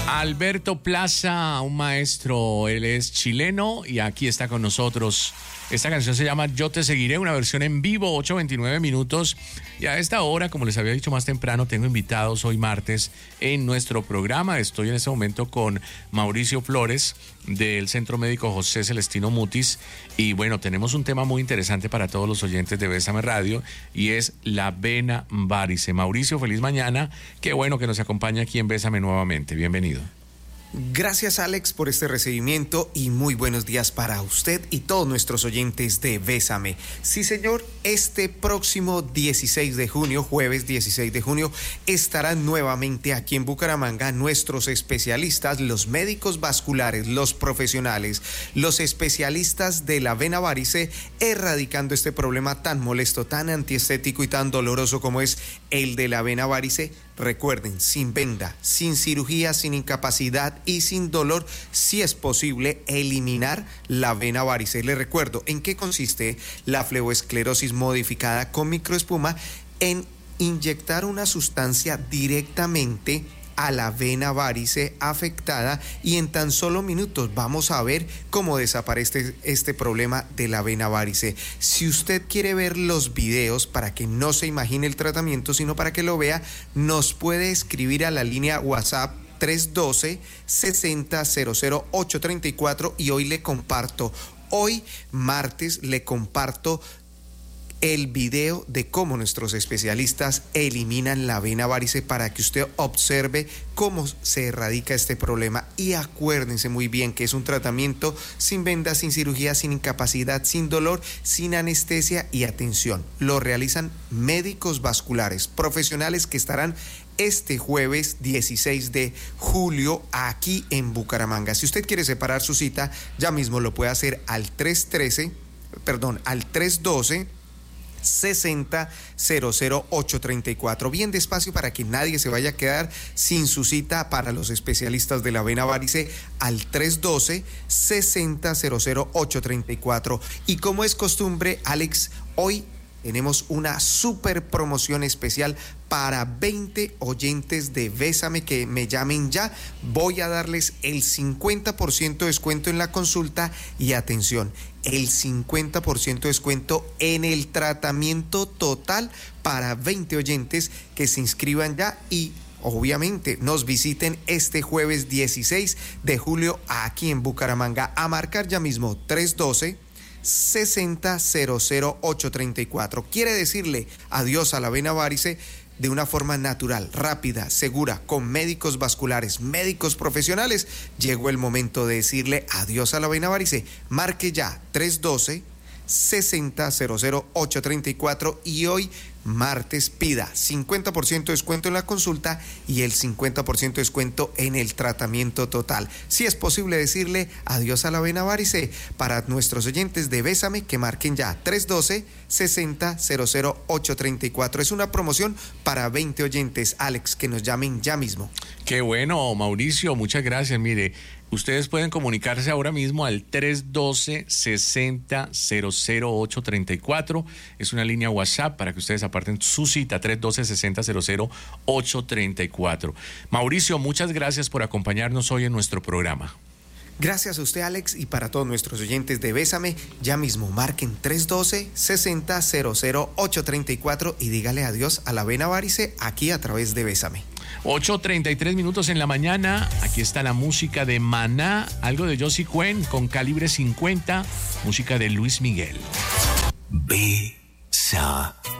Alberto Plaza, un maestro, él es chileno y aquí está con nosotros. Esta canción se llama Yo te seguiré, una versión en vivo, 8:29 minutos. Y a esta hora, como les había dicho más temprano, tengo invitados hoy martes en nuestro programa. Estoy en este momento con Mauricio Flores del Centro Médico José Celestino Mutis. Y bueno, tenemos un tema muy interesante para todos los oyentes de Bésame Radio y es la vena varice. Mauricio, feliz mañana. Qué bueno que nos acompaña aquí en Bésame nuevamente. Bienvenido. Gracias, Alex, por este recibimiento y muy buenos días para usted y todos nuestros oyentes de Bésame. Sí, señor, este próximo 16 de junio, jueves 16 de junio, estarán nuevamente aquí en Bucaramanga nuestros especialistas, los médicos vasculares, los profesionales, los especialistas de la vena varice, erradicando este problema tan molesto, tan antiestético y tan doloroso como es el de la vena varice. Recuerden, sin venda, sin cirugía, sin incapacidad y sin dolor, si es posible eliminar la vena varice. Les recuerdo en qué consiste la fleboesclerosis modificada con microespuma: en inyectar una sustancia directamente a la vena varice afectada y en tan solo minutos vamos a ver cómo desaparece este problema de la vena varice. Si usted quiere ver los videos para que no se imagine el tratamiento, sino para que lo vea, nos puede escribir a la línea WhatsApp 312-6000-834 y hoy martes le comparto el video de cómo nuestros especialistas eliminan la vena varice para que usted observe cómo se erradica este problema. Y acuérdense muy bien que es un tratamiento sin vendas, sin cirugía, sin incapacidad, sin dolor, sin anestesia y atención. Lo realizan médicos vasculares profesionales que estarán este jueves 16 de julio aquí en Bucaramanga. Si usted quiere separar su cita, ya mismo lo puede hacer al 312-6000-834. Bien despacio para que nadie se vaya a quedar sin su cita para los especialistas de la vena varice, al 312-6000-834. Y como es costumbre, Alex, hoy tenemos una super promoción especial para 20 oyentes de Bésame que me llamen ya. Voy a darles el 50% de descuento en la consulta y atención, el 50% de descuento en el tratamiento total para 20 oyentes que se inscriban ya y obviamente nos visiten este jueves 16 de julio aquí en Bucaramanga. A marcar ya mismo 312-6000-834. Quiere decirle adiós a la vena varice de una forma natural, rápida, segura, con médicos vasculares, médicos profesionales. Llegó el momento de decirle adiós a la vena varice. Marque ya 312-6000-834 y hoy martes pida 50% de descuento en la consulta y el 50% de descuento en el tratamiento total. Si es posible decirle adiós a la vena varice, para nuestros oyentes de Bésame que marquen ya 312-6000-834. Es una promoción para 20 oyentes, Alex, que nos llamen ya mismo. Qué bueno, Mauricio, muchas gracias. Mire, ustedes pueden comunicarse ahora mismo al 312-6000-834. Es una línea WhatsApp para que ustedes aparten su cita, 312-6000-834. Mauricio, muchas gracias por acompañarnos hoy en nuestro programa. Gracias a usted, Alex, y para todos nuestros oyentes de Bésame, ya mismo marquen 312-6000-834 y dígale adiós a la vena varice aquí a través de Bésame. 8:33 minutos en la mañana. Aquí está la música de Maná, algo de Josie Cuen con Calibre 50, música de Luis Miguel. Bésame.